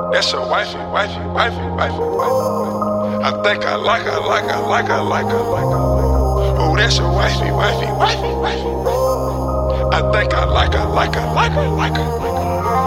That's a wifey, wifey, wifey, wifey, wifey. I think I like her, like her, like her, like her, like her. Oh, that's a wifey, wifey, wifey, wifey. I think I like her, like her, like her, like her.